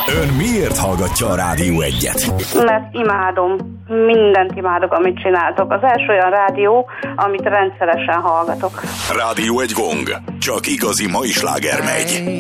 Ön miért hallgatja a Rádió 1-et? Mert imádom. Mindent imádok, amit csináltok. Az első olyan rádió, amit rendszeresen hallgatok. Rádió 1 gong. Csak igazi mai sláger megy.